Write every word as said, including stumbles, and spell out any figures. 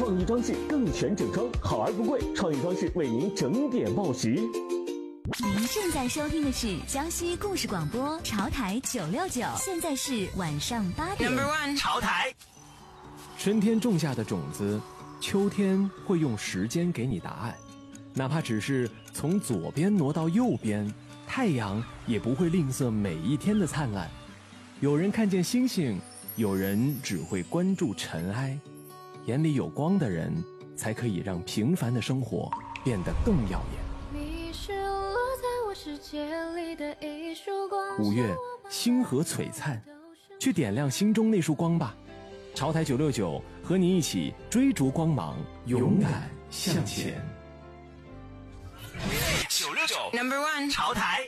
创意装饰更全整装，好而不贵，创意装饰为您整点报时。 您正在收听的是江西故事广播潮台九六九，现在是晚上八点。 Number one 潮台。 春天种下的种子，秋天会用时间给你答案。哪怕只是从左边挪到右边，太阳也不会吝啬每一天的灿烂。有人看见星星，有人只会关注尘埃。眼里有光的人，才可以让平凡的生活变得更耀眼。 你是落在我世界里的一束光。 五月，星河璀璨，去点亮心中那束光吧。潮台九六九和你一起追逐光芒，勇敢向前。 九六九 Number one 潮台。